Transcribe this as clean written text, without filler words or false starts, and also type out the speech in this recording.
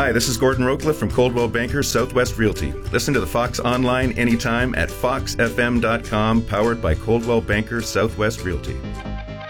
Hi, this is Gordon Roqueliff from Coldwell Banker Southwest Realty. Listen to the Fox online anytime at foxfm.com, powered by Coldwell Banker Southwest Realty.